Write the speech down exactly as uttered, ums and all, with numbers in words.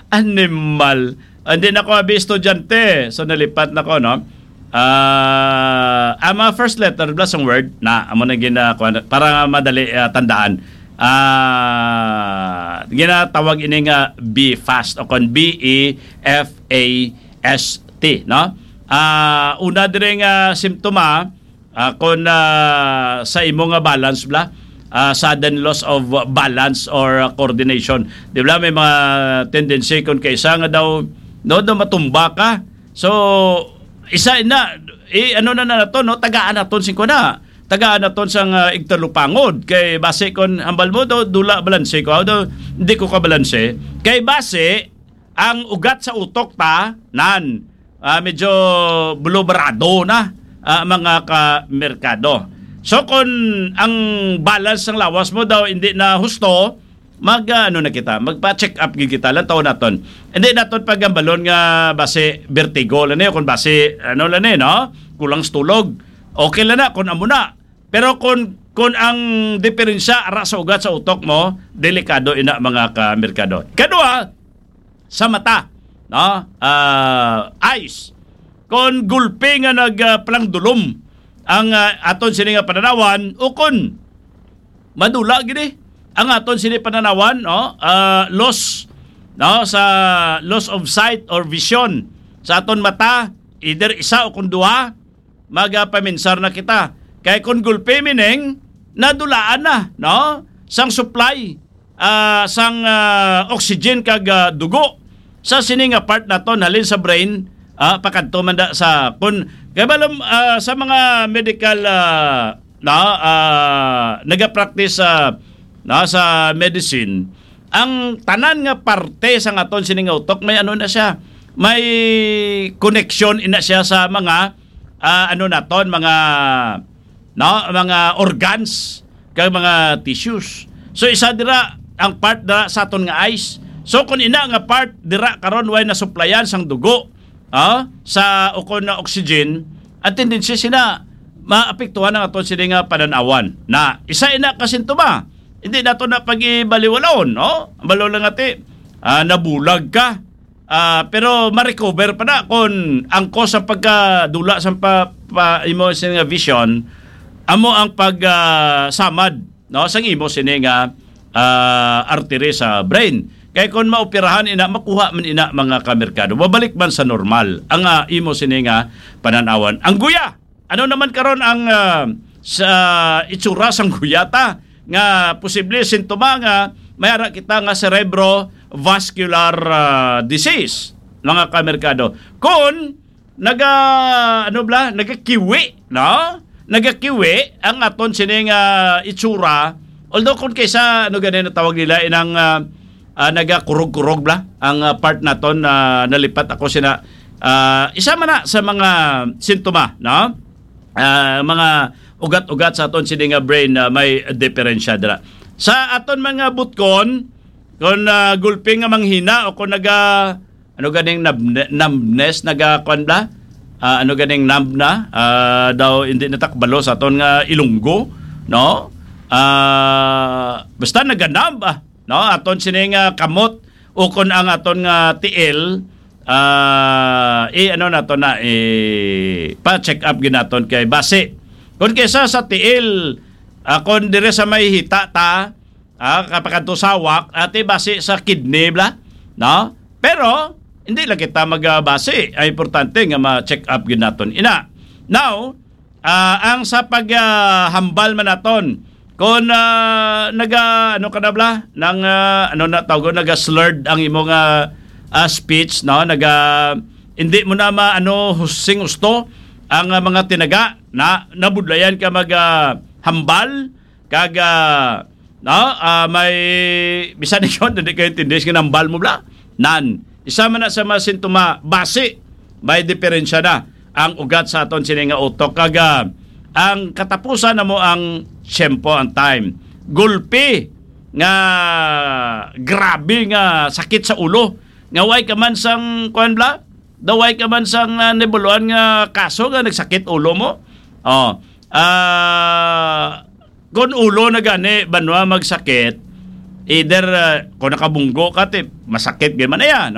Animal. Hindi na ako abi estudyante. So nalipat na ko, no? Ah, uh, ang mga first letter plus ang word na amo na gina para madali uh, tandaan. Ah, uh, ginatawag ini nga be fast o kon B E F A S T, no? Ah, uh, una dire nga simptoma uh, kon uh, sa imo nga balance bla, uh, sudden loss of balance or uh, coordination. Di ba may mga tendency kon kaysa nga daw no daw matumba ka. So isa na eh, ano na na to no tagaan naton singko na tagaan naton sang uh, igtalupangod kay base kon ambal mo do dula balanse ko do hindi ko ka balanse kay base ang ugat sa utok ta nan uh, medyo bulubrado na uh, mga ka merkado. So kung ang balance ng lawas mo daw hindi na husto, mag uh, ano na kita, magpa-check up gid kita lang taon naton. Hindi naton pagambalon nga base vertigo lan kung base ano lan no, kulang sa tulog. Okay lang na kung amo na. Pero kung kung ang diferensya ara sa ugat sa utok mo, delikado ina mga ka-merkado. Kadua sa mata, no? Uh, eyes. Kung gulpi nga nagpalang dulom ang uh, aton sini nga pananawan o kun madula gid ang aton sini pananawan, no, uh, loss, no, sa loss of sight or vision sa aton mata, either isa o kung duha, magapaminsar na kita. Kaya kung gulpi mining nadulaan na, no, sang supply, uh, sang uh, oxygen kag uh, dugo sa sini nga part naton halin sa brain, uh, pakadto man da sa kun kay balam uh, sa mga medical uh, no, uh, naga-practice uh, na sa medicine, ang tanan nga parte sa aton sining utok may ano na siya, may connection ina siya sa mga uh, ano naton mga no mga organs kay mga tissues. So isa dira ang part dira sa aton nga eyes. So kung ina nga part dira karon way na supplyan sang dugo uh, sa ukon na oxygen, at tendency sina maapektuhan ang aton sining nga pananawan na isa ina kasintuma. Hindi nato na pag-ibaliwalaon, no? Balo lang ati, uh, nabulag ka. Uh, pero ma-recover pa na kung ang cause sa pagkadula sa pa, pa imo nga vision, amo ang pag-samad, uh, no? Sang imo sini nga uh, artery sa brain. Kaya kung maoperahan ina, makuha man ina mga kamerkado. Babalik man sa normal ang uh, imo sini nga pananawan. Ang guya, ano naman karon ang uh, sa itsura sang guyata? Nga posible sintoma nga mayara kita nga cerebrovascular uh, disease mga kamerkado. Kung naga ano bla nagakiwi, no? Nagakiwi ang aton sining uh, itsura, although kung kaysa ano ganin tawag nila inang uh, uh, nagakurog-kurog bla ang uh, part naton uh, nalipat ako sina uh, isa man na sa mga sintoma, no? Uh, mga ugat-ugat sa aton sini nga brain na uh, may diferensya dira. Sa aton mga butkon, kung uh, gulping nga manghina o kung naga ano ganing numbness naga kwan bla, uh, ano ganing numb na uh, daw hindi natakbalo sa aton nga ilunggo, no? Uh, basta naganumb ah, no? Aton sini nga kamot o kung ang aton nga tiil uh, eh ano na to na eh pa check up ginaton kay base kung kesa sa tiil, uh, kung dire sa may hita ta, uh, kapag sawak, ati base sa kidney, bla, no? Pero, hindi lang kita magbase. Ay importante nga ma-check up yun natin. Ina. Now, uh, ang sa paghambal uh, man naton, kung uh, naga, ano ka na bla, nang, uh, ano na tawag, naga-slurred ang imong uh, uh, speech, no? Naga, hindi mo na ma, ano, husing gusto, ang uh, mga tinaga na nabudlayan ka mag uh, hambal kag uh, no uh, may bisan ikon hindi kayo tindis nga hambal mo bla nan isa man na sa mga sintoma base may diferensya na ang ugat sa aton sini nga utok kag uh, ang katapusan na mo ang tiyempo ang time gulpi nga grabe nga sakit sa ulo nga way ka man sang kuan bla daway ka man sang uh, nebuluan nga kaso nga nagsakit ulo mo. Oh. Ah, uh, kung ulo na gani banwa magsakit, either uh, kung nakabunggo ka, te, masakit gaya man na yan.